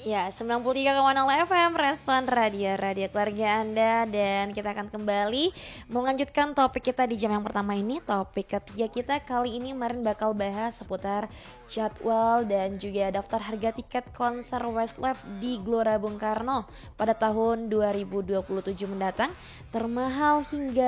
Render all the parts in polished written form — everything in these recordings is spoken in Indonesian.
Ya, 93,0 FM Respon Radio keluarga Anda. Dan kita akan kembali melanjutkan topik kita di jam yang pertama ini. Topik ketiga kita kali ini Marin bakal bahas seputar jadwal dan juga daftar harga tiket konser Westlife di Gelora Bung Karno pada tahun 2027 mendatang, termahal hingga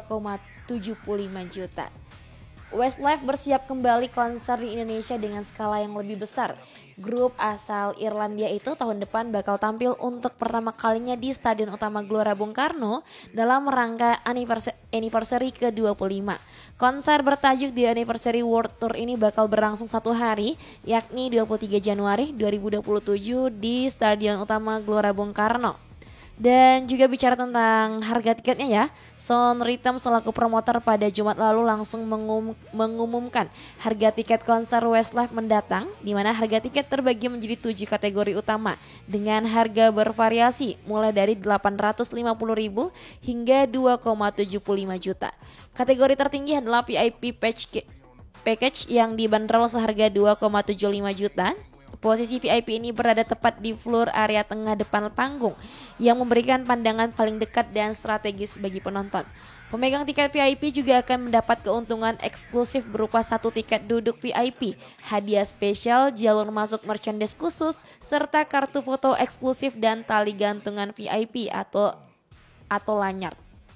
2,75 juta. Westlife bersiap kembali konser di Indonesia dengan skala yang lebih besar. Grup asal Irlandia itu tahun depan bakal tampil untuk pertama kalinya di Stadion Utama Gelora Bung Karno dalam rangka anniversary ke-25. Konser bertajuk The Anniversary World Tour ini bakal berlangsung 1 hari, yakni 23 Januari 2027 di Stadion Utama Gelora Bung Karno. Dan juga bicara tentang harga tiketnya ya, Sound Rhythm selaku promotor pada Jumat lalu langsung mengumumkan harga tiket konser Westlife mendatang, di mana harga tiket terbagi menjadi 7 kategori utama dengan harga bervariasi mulai dari 850.000 hingga 2,75 juta. Kategori tertinggi adalah VIP package yang dibanderol seharga 2,75 juta. Posisi VIP ini berada tepat di floor area tengah depan panggung yang memberikan pandangan paling dekat dan strategis bagi penonton. Pemegang tiket VIP juga akan mendapat keuntungan eksklusif berupa 1 tiket duduk VIP, hadiah spesial, jalur masuk merchandise khusus, serta kartu foto eksklusif dan tali gantungan VIP atau lanyard.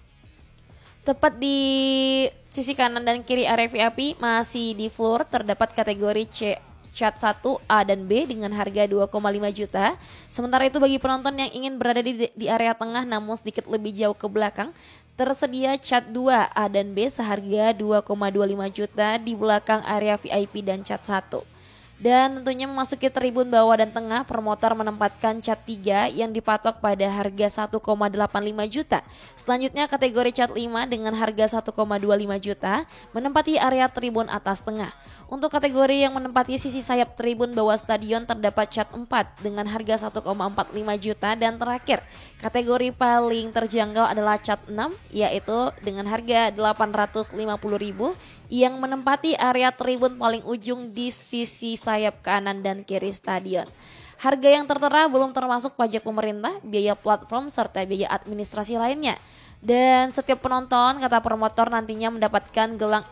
Tepat di sisi kanan dan kiri area VIP masih di floor terdapat kategori Cat 1, A dan B dengan harga 2,5 juta. Sementara itu bagi penonton yang ingin berada di area tengah namun sedikit lebih jauh ke belakang, tersedia Cat 2, A dan B seharga 2,25 juta di belakang area VIP dan Cat 1. Dan tentunya memasuki tribun bawah dan tengah, promotor menempatkan Cat 3 yang dipatok pada harga 1,85 juta. Selanjutnya kategori Cat 5 dengan harga 1,25 juta menempati area tribun atas tengah. Untuk kategori yang menempati sisi sayap tribun bawah stadion terdapat Cat 4 dengan harga 1,45 juta. Dan terakhir, kategori paling terjangkau adalah Cat 6 yaitu dengan harga 850.000 yang menempati area tribun paling ujung di sisi sayap kanan dan kiri stadion. Harga yang tertera belum termasuk pajak pemerintah, biaya platform, serta biaya administrasi lainnya. Dan setiap penonton, kata promotor, nantinya mendapatkan gelang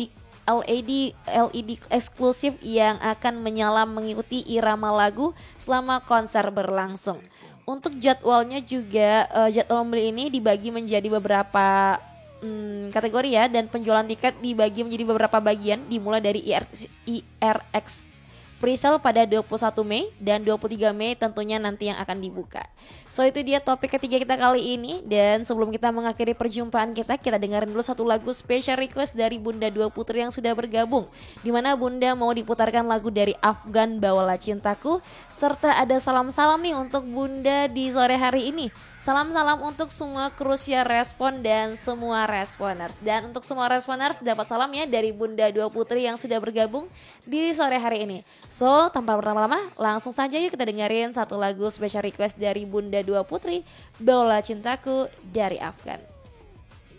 LED eksklusif yang akan menyala mengikuti irama lagu selama konser berlangsung. Untuk jadwalnya juga, jadwal membeli ini dibagi menjadi beberapa kategori ya, dan penjualan tiket dibagi menjadi beberapa bagian dimulai dari IRX presale pada 21 Mei dan 23 Mei tentunya nanti yang akan dibuka. So itu dia topik ketiga kita kali ini. Dan sebelum kita mengakhiri perjumpaan kita dengerin dulu satu lagu special request dari Bunda Dua Putri yang sudah bergabung, dimana Bunda mau diputarkan lagu dari Afgan, Bawalah Cintaku. Serta ada salam-salam nih untuk Bunda di sore hari ini. Salam-salam untuk semua Krusia Respon dan semua Responers. Dan untuk semua Responers dapat salam ya dari Bunda Dua Putri yang sudah bergabung di sore hari ini. So, tanpa berlama-lama, langsung saja yuk kita dengerin satu lagu special request dari Bunda Dua Putri, Bawalah Cintaku dari Afgan.